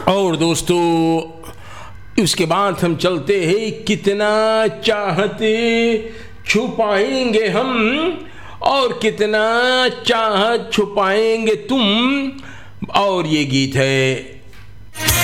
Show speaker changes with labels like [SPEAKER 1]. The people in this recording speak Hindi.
[SPEAKER 1] और दोस्तों उसके बाद हम चलते हैं, कितना चाहते छुपाएंगे हम और कितना चाहत छुपाएंगे तुम। और ये गीत है